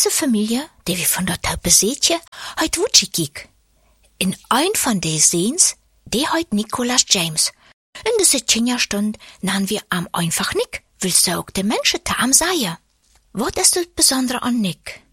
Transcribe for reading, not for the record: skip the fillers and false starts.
ganze Familie, die wir von dort beseetje, heut Wutschi kiek. In ein von de Scenes, die heut Nicholas James. In de Sitchinja-Stund nahen wir am einfach Nick, willst du auch de Menschen am Seie. Was ist das Besondere an Nick?